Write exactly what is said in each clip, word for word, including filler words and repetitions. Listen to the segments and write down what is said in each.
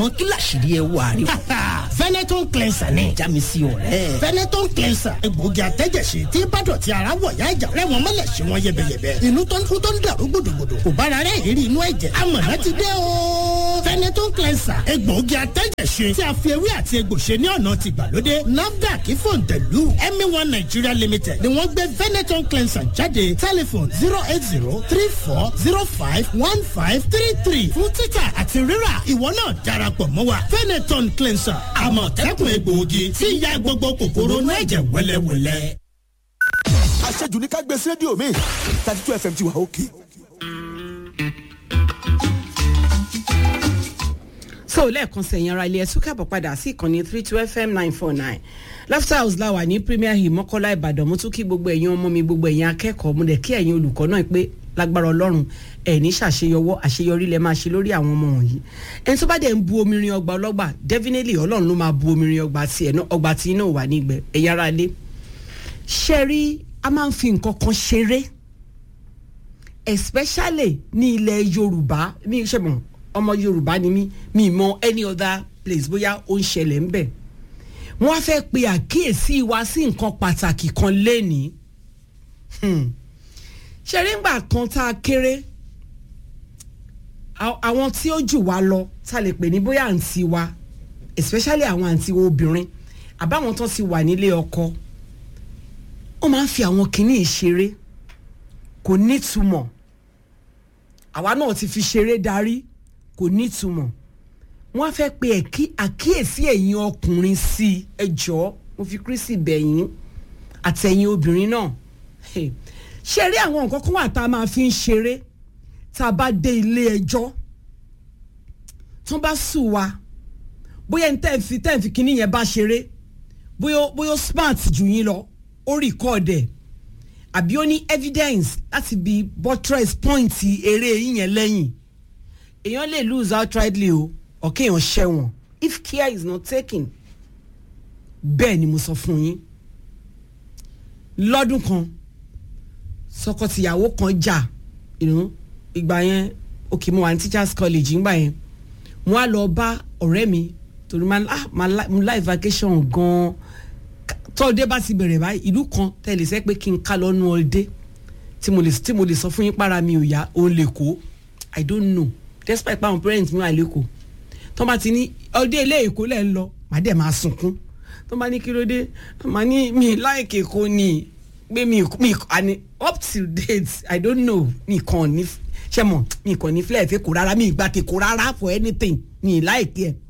àmọ́ kí làṣírí ẹ wà rí. Veneton cleanser ni. jámi sí ọ̀rẹ́. Veneton cleanser egbòogi àtẹ́jẹsí tí bádọ̀tí ara wọ̀ yá ìjà rẹ̀ wọ́n mọ́lẹ̀ sí wọn yẹbẹyẹbẹ. inú tó ń kú tó ń dàrú gbòdògbòdò kò bára rẹ̀ ìrírí inú ẹ̀jẹ̀. amọ̀nà ti dé o. Veneton cleanser egbòogi àtẹ́jẹsí tí a fi ewé àti egbò ṣe ní ọ̀nà ti gbàlódé. NAFDAC fòǹtẹ̀lù Emi One Nigeria Limited ni wọ́n gbé Veneton cleanser jáde. Telephone zero eight zero three four zero five one five three three fún títà àti rírà ìwọ náà darapọ̀ mọ́ wa. Veneton cleanser àmọ̀tẹ́kùn egbòogi tí ń ya gbogbo kòkòrò inú ẹ̀jẹ̀ wẹ́lẹ́wẹ́lẹ́. àṣejù ní ká gbé sí rédíò mi thirty two F M ti wà òkè. so lẹ́ẹ̀kan sẹ̀yìn ara ilé ẹ̀sùn káàbọ̀ padà sí ìkànnì three two F M nine four nine Laughter House la wà ní Premier Hill Mọ́kọ́lá Ìbàdàn. mo tún kí gbogbo ẹ̀yin ọmọ mi gbogbo ẹ̀yin akẹ́kọ̀ọ́ mo dẹ̀ kí ẹ̀yin olùkọ́ náà pé lágbára Ọlọ́run ẹ̀ ní ṣàṣeyọwọ́ àṣeyọrí lẹ máa ṣe lórí àwọn ọmọ wọ̀nyí. ẹni tó bá dẹ̀ ń bu omirin ọgbà ọlọ́gbà definitely Ọlọ́run ló máa bu omirin ọgbà tiẹ̀ náà ọgbà tí iná wà nígbẹ́ ẹ̀yà ara lé. ṣe rí a máa ń fi nǹkan kan ṣeré especially ní ilẹ̀ Yorùbá ní ìṣẹ̀mọ̀ ọmọ Yorùbá ni mí mi mọ any other place bóyá ó ń ṣẹlẹ̀ ń bẹ̀. wọ́n á fẹ́ pe àkíyèsí wa sí nǹkan pàtàkì kan lénìí. ṣe rí ngbà kan tá a kéré àwọn tí ó jù wá lọ tá a lè pè ní bóyá àǹtí wa especially àwọn àǹtí wa obìnrin àbáwọn tó ti wà nílé ọkọ wọ́n máa ń fi àwọn kìíní ìṣeré kò nítumọ̀ àwa náà ti fi ṣeré darí kò nítumọ̀ wọ́n á fẹ́ pe àkíyèsí ẹ̀yin ọkùnrin sí ẹ jọ̀ọ́ mo fi Kristi bẹ̀yìn àtẹ̀yin obìnrin náà ṣe rí àwọn nǹkan kan wà tá a máa fi ń ṣeré tá a bá dé ilé ẹjọ́ tó bá sùn wa bóyá tẹ́ fi tẹ́ fi kíní yẹn bá ṣeré bóyá bóyá smart jù yín lọ ó record ẹ̀ àbí ó ní evidence láti bí buttress point eré yín yẹn lẹ́yìn èèyàn lè lose outrightly o ọ̀kẹ́ èèyàn ṣẹ̀wọ̀n if care is not taken. bẹ́ẹ̀ ni mo sọ fún yín lọ́dún kan sọkọtìyàwó kan jà ìgbà yẹn òkè mo wà ní teachers college ńgbà yẹn mo á lọ bá ọ̀rẹ́ mi torí mo live vacation gan-an tọ́ọ̀dé bá ti bẹ̀rẹ̀ báyìí ìlú kan tẹ̀lé sẹ́ pé kí n ká lọ́nu ọ̀dẹ́ tí mo lè tí mo lè sọ fún yín para mi ò yá òun lè kó I don't know despite pa àwọn parents mi wà lẹ́kọ̀ọ́ tó bá ti ní ọdẹ ilé èkó lẹ́ ń lọ màá dẹ̀ máa sunkún tó bá ní kí ló dé màá ní mi láìkè kó ní pé mi mi àní up till date I don't know mi kàn ní ṣe mọ̀ mi kàn ní flẹ̀ fẹ́ kó rárá mi ìgbà tẹ̀ kó rárá for anything mi láìkè ẹ̀.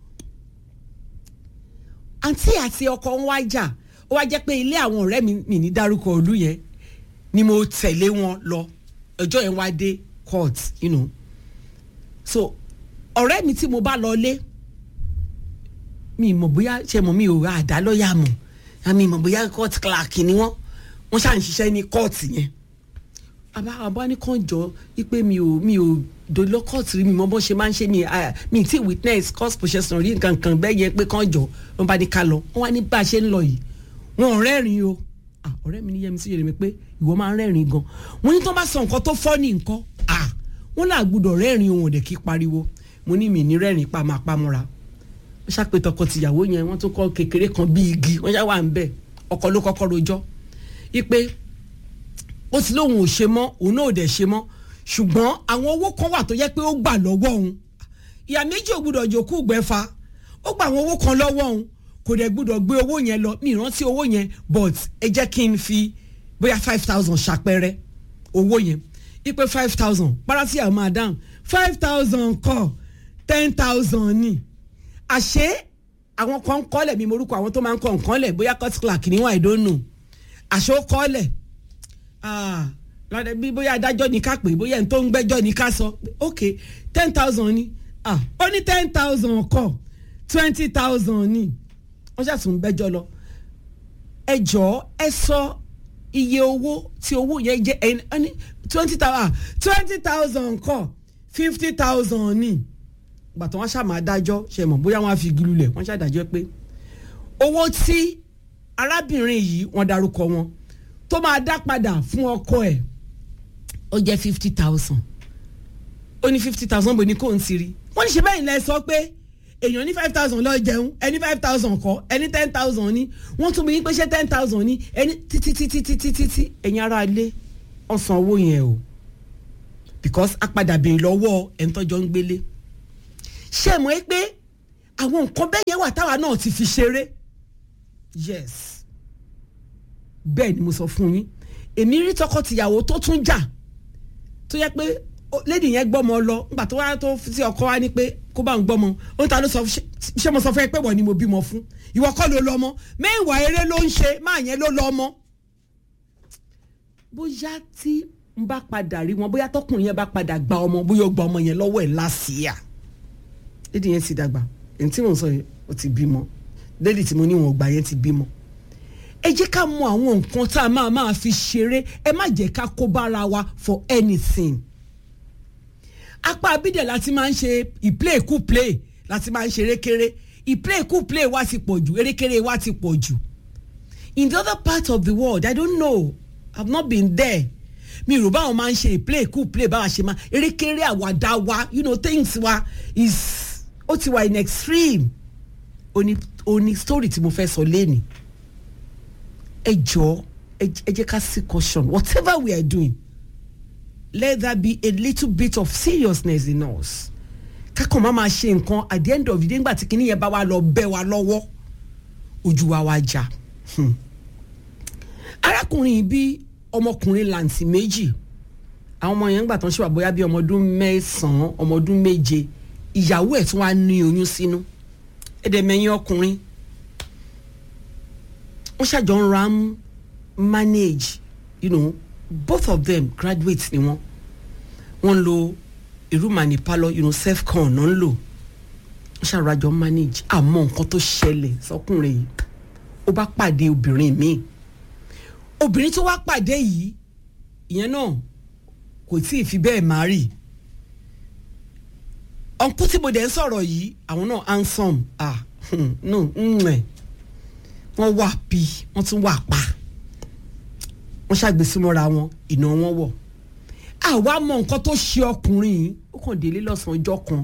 àǹtí àti ọkọ ń wá jà ó wá jẹ́ pé ilé àwọn ọ̀rẹ́ mi mi ní dárúkọ ìlú yẹn ni mo tẹ̀lé wọn lọ ọjọ́ yẹn wá dé court you know. so ọ̀rẹ́ mi tí mo bá lọ lé mi mọ̀ bóyá ṣe mọ̀ mi ò ra àdá lọ́ọ̀yà mọ̀ àmì mọ̀ bóyá court clerk ni wọ́n wọ́n ṣáà ń ṣiṣẹ́ ní court yẹn àbá àbá ní kàn jọ wípé mi ò mi ò dolo court rí mi mọ̀ bó ṣe máa ń ṣe mi mi ti witness court possession rí nǹkan kan bẹ́ẹ̀ yẹn pé kàn jọ wọ́n bá ní ká lọ wọ́n wá ní bá a ṣe ń lọ yìí wọn ò rẹ́rìn o ọ̀rẹ́ mi ní yẹmi sí yẹmi pé ìwọ máa ń rẹ́rìn gan wọ́n ní tó bá sọ nǹkan tó fọ́ ní nǹkan wọ́n là gbọ́dọ̀ rẹ́rìn ohun ọ̀dẹ̀ kí pariwo mo ní mi ní rẹ́rìn pa máa pamọ́ra wọ́n ṣàpè tọkọ tìyàwó yẹn wọ́n tún kọ́ kékeré kan bí igi wọ́n ṣá wà ń bẹ̀ ọkọ ló kọ́kọ́ rojọ́ ipe ó ti lóun ò ṣe mọ́ òun náà ò dẹ̀ ṣe mọ́ ṣùgbọ́n àwọn owó kan wà tó yẹ pé ó gbà lọ́wọ́ òun ìyá méjì ò gbọ́dọ̀ jòkó gbẹ́fà ó gba àwọn owó kan lọ́wọ́ òun kò dẹ̀ gbọ́dọ̀ gbé owó yẹn lọ mi ìrántí owó yẹn but ẹ jẹ́ kí n fi bóyá five thousand ṣàpẹrẹ owó yẹn ipe five thousand parasi àwọn madam five thousand kọ ten thousand ni àṣé àwọn kan kọ́lẹ̀ mi morúkọ àwọn tó máa ń kọ́ nǹkan lẹ̀ bóyá court clerk níwọ̀n I don't know àṣé ó kọ́lẹ̀ lọ́dẹ bí bóyá adájọ́ ní ká pè bóyá ẹni tó ń gbẹ́jọ́ ní ká sọ ok ten thousand ni ó ní ten thousand kọ twenty thousand ni wọ́n ṣàtún bẹ́jọ́ lọ ẹ jọ̀ọ́ ẹ sọ iye owó tí owó yẹn jẹ́ ẹni twenty thousand twenty thousand kọ́ fifty thousand ní gbàtàn wọ́n ṣàmà dájọ́ ṣe mọ̀ bóyá wọ́n á fi gilulẹ̀ wọ́n ṣàdájọ́ pé owó tí arábìnrin yìí wọ́n darúkọ wọn tó máa dá padà fún ọkọ ẹ̀ ó jẹ́ fifty thousand ó ní fifty thousand bò ní kò ń tiri wọ́n ní ṣe bẹ́ẹ̀ ni ẹ sọ pé èèyàn ní five thousand lọ jẹun ẹni five thousand kọ ẹni ten thousand ní wọ́n tún bí yín pé ṣé ten thousand ní ẹni títí títí títí títí ẹ̀yin ará ilé ọ̀sán owó yẹn o because apadà bèrè lọ́wọ́ ẹni tọ́jọ́ ń gbélé ṣé mọ̀ ẹ́ pé àwọn nǹkan bẹ́ẹ̀ yẹn wà táwa náà ti fi ṣeré yes bẹ́ẹ̀ ni mo sọ fún yín èmi rí tọkọ-tìyàwó tó tún jà tó yẹ pé lady yẹn gbọ́mọ lọ nígbà tó wá tó sí ọkọ wa ní pé kó bá ń gbọ́mọ ó ń ta ló sọ ṣé mo sọ fún ẹ pé wọ́n ni mo bímọ fún ìwọ kọ́ ló lọ́mọ mẹ́wàá eré ló ń ṣe máa yẹn ló lọ́mọ. bóyá tí n bá padà rí wọn bóyá tọkùnrin yẹn bá padà gba ọmọ bóyá ó gba ọmọ yẹn lọ́wọ́ ẹ̀ lásìá lady yẹn ti dàgbà èyí tí mò ń sọ yẹn ó ti bímọ lady tí mo ní wọn ò gbà yẹn ti bímọ. ẹ jẹ́ ká mọ àwọn nǹkan tá a máa máa fi ṣeré ẹ má jẹ́ ká kó bára wa for anything. apá abídẹ̀ láti máa ń ṣe ìplay kú play láti máa ń ṣe erékeré ìplay kú play wa ti pọ̀ jù erékeré wa ti pọ̀ jù. in the other part of the world I don't know I've not been there. mi rò báwọn máa ń ṣe ìplay kú play báwa ṣe máa erékeré àwàdà wa you know things wa is ó ti wà in extreme. oní oní story tí mo fẹ́ sọ lẹ́nìí. ẹ jọ̀ọ́ ẹ jẹ́ ká sí caution whatever we are doing let there be a little bit of seriousness in us. kákan máa máa ṣe nǹkan at the end of the day nígbà tí kinní yẹn bá wa lọ bẹ́ wa lọ́wọ́ ojú wa wá já. Hmm. arákùnrin bí ọmọkùnrin làǹtì méjì àwọn ọmọ yẹn ń gbà tán ṣe wà bóyá bí ọmọ ọdún mẹ́sàn-án ọmọ ọdún méje ìyàwó ẹ̀ tún wá ní oyún sínú ẹ̀dẹ̀mẹ̀yìn ọkùnrin wọ́n ṣàjọ ń ra manage you know both of them graduates ni wọ́n wọ́n lo irúmàní pálọ̀ you know self con náà ń lò wọ́n ṣàràjọ manage àmọ́ nǹkan tó ṣẹlẹ̀ sọkùnrin yìí ó bá pàdé obìnrin míì obìnrin tó wá pàdé yìí ìyẹn náà kò tí ì fi bẹ́ẹ̀ máa rí ọ̀nkú tí mo dẹ̀ ń sọ̀rọ̀ yìí àwọn náà handsome ah no ǹmẹ̀ wọ́n wà bí wọ́n tún wà pa wọ́n ṣàgbésímọ́ra wọn ìná wọn wọ̀ àwa mọ nǹkan tó ṣe ọkùnrin yìí ó kàn délé lọ́sàn-án ọjọ́ kan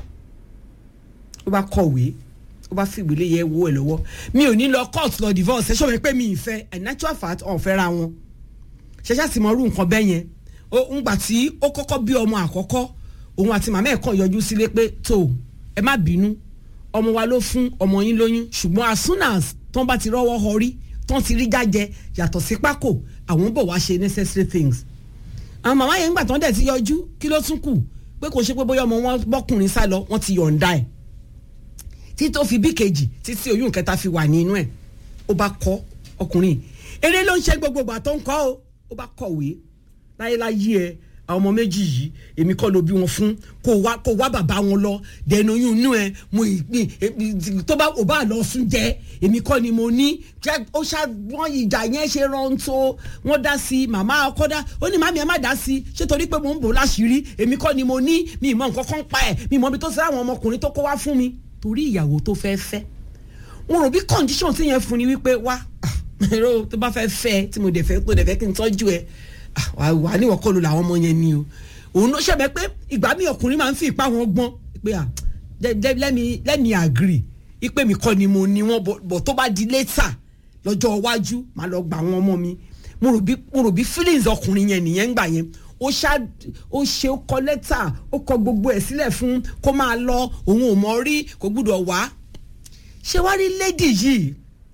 ó bá kọ̀wé ó bá fi ìgbélé yẹ wo ẹ̀ lọ́wọ́ mi ò ní lọ court lọ divorce ẹ ṣọ́ mi pé mi ì fẹ́ in natural fact ọ̀ fẹ́ ra wọn ṣẹṣẹ́ sì mọ irú nǹkan bẹ́ẹ̀ yẹn ó ń gbà tí ó kọ́kọ́ bí ọmọ àkọ́kọ́ òun àti màmá ẹ̀ kàn yọjú sílé pé tó ẹ má bínú ọmọ wa ló fún ọmọ yín lóyún ṣùgbọ́n as soon as tọ́n bá ti rọ́wọ́ họrí tọ́n ti rí jájẹ yàtọ̀ sí pákó àwọn bọ̀ wá ṣe necessary things. àwọn màmá yẹn ń gbà tán dẹ̀ ti yọjú kí ló tún kù pé kò ṣe pé bóyá ọmọ wọn bọ́kùnrin sá lọ wọ́n ti yọ̀ǹda ẹ̀ tí tó fi bí kejì títí oyún kẹta fi wà ní inú ẹ̀ ó bá kọ́ ọkùnrin eré ló ń ṣe gbogbo ìgbà tó ń kọ́ o ó bá kọ̀wé láyéláyé ẹ àwọn ọmọ méjì yìí èmi kọ́ ló bí wọn fún kó wá kó wá bàbá wọn lọ dẹnu oyún inú ẹ mo ìpín tó bá ò bá lọ sún jẹ èmi kọ́ ni mo ní ó ṣá wọ́n ìjà yẹn ṣe rántó wọ́n dá sí màmá ọkọ dá ó ní màmí ẹ má dá sí ṣé torí pé mo ń bò láṣìírí èmi kọ́ ni mo ní mi ìmọ̀ nǹkan kan pa ẹ̀ mi ìmọ̀ bí tó ṣe àwọn ọmọkùnrin tó kó wá fún mi torí ìyàwó tó fẹ́ fẹ́ wọn rò bí condition tí yẹn fún ni wípé wá ẹ̀rọ tó bá fẹ́ fẹ́ tí mo dẹ̀ fẹ́ tó dẹ̀ fẹ́ kí n tọ́jú ẹ wà ní wọ́n kọ́ ló làwọn ọmọ yẹn ni o òun ló ṣẹ̀bẹ̀ pé ìgbà mi ọkùnrin máa ń fi ipá wọn gbọ́n pé à let me let me agree ipe mi kọ́ ni mo ní wọn bọ̀ tó bá di later lọ́jọ́ iwájú màá lọ gba àwọn ọmọ mi mo rò bí mo rò bí feelings ọkùnrin yẹn nìyẹn ń gbà yẹn ó ṣá ó ṣe ó kọ lẹ́tà ó kọ gbogbo ẹ̀ sílẹ̀ fún kó máa lọ òun ò mọ̀ rí kò gbúdọ̀ wá ṣé wá rí lady yìí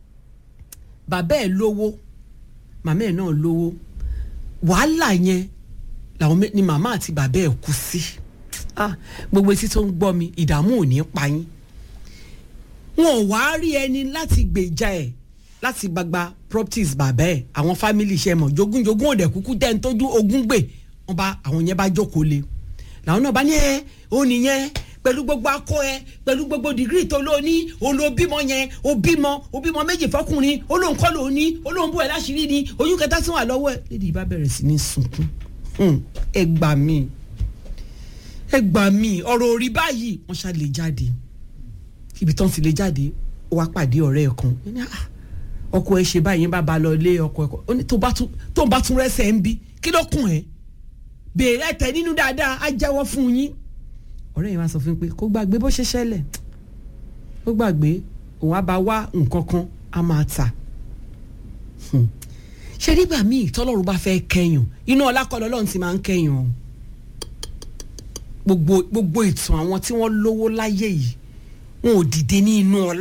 bàbá ẹ̀ lówó màmá ẹ̀ náà lówó wàhálà yẹn làwọn ni màmá àti bàbá ẹ̀ kú sí ah gbogbo etí tó ń gbọ́ mi ìdààmú ò ní pa yín wọn ò wá rí ẹni láti gbèjà ẹ̀ láti gbagba properties bàbá ẹ̀ àwọn family iṣẹ́ mọ̀ jogúnjogún òdẹ̀ kúkú tẹ́ ń tọ́jú ogún gbè wọn bá àwọn yẹn bá jókòó le làwọn náà bá ní ẹ ó nìyẹn pẹ̀lú gbogbo akọ ẹ pẹ̀lú gbogbo dìgírì tó ló ní òun ló bímọ yẹn ó bímọ ó bímọ méjì fọkùnrin ó lóun kọ́ lòun ní ó lóun bú ẹ láṣìírí ni oyún kẹta tí wà lọ́wọ́ ẹ lédi ìbá bẹ̀rẹ̀ sí ní sunkún ẹ gbà mí ẹ gbà mí ọ̀rọ̀ orí báyìí wọ́n ṣá lè jáde ibi tán ti lè jáde ó wá pàdé ọ̀rẹ́ ẹ̀ kan ọkọ ẹ ṣe báyìí bá ba lọ lé ọkọ ẹ kan tó bá tún rẹ́sẹ̀ ń bí kí ló kùn ẹ́ béèrè ẹ̀tẹ̀ nínú dáadáa á jẹ́wọ́ fún yín ọ̀rẹ́ yẹn wá sọ fún mi pé kó gbàgbé bó ṣe ṣẹlẹ̀ ó gbàgbé òun á bá wá nǹkan kan á máa tà. ṣe nígbà míì tọ́lọ́run bá fẹ́ kẹ́yàn inú ọlá kọ́ lọ́lọ́run ti máa ń kẹ́yàn o. gbogbo gbogbo ìtàn àwọn tí wọ́n lówó láyé yìí wọn ò dìde ní inú ọlá.